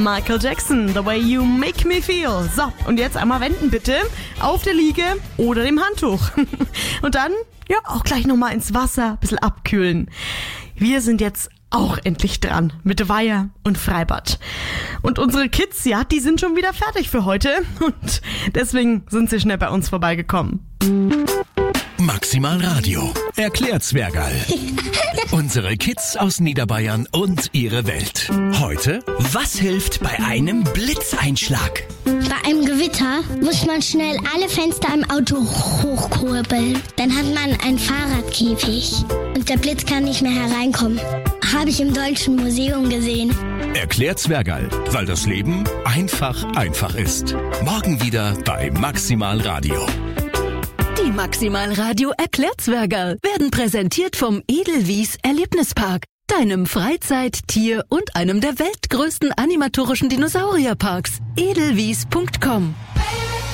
Michael Jackson, The Way You Make Me Feel. So, und jetzt einmal wenden bitte. Auf der Liege oder dem Handtuch. Und dann, ja, auch gleich nochmal ins Wasser, ein bisschen abkühlen. Wir sind jetzt auch endlich dran mit Weiher und Freibad. Und unsere Kids, ja, die sind schon wieder fertig für heute. Und deswegen sind sie schnell bei uns vorbeigekommen. Maximal Radio erklärt Zwergerl. Unsere Kids aus Niederbayern und ihre Welt. Heute, Was hilft bei einem Blitzeinschlag? Bei einem Gewitter muss man schnell alle Fenster im Auto hochkurbeln. Dann hat man einen Fahrradkäfig und der Blitz kann nicht mehr hereinkommen. Habe ich im Deutschen Museum gesehen. erklärt Zwergerl, weil das Leben einfach ist. Morgen wieder bei Maximal Radio. Die Maximal Radio erklärt Zwergerl werden präsentiert vom Edelwies Erlebnispark, deinem Freizeit-, Tier- und einem der weltgrößten animatorischen Dinosaurierparks. edelwies.com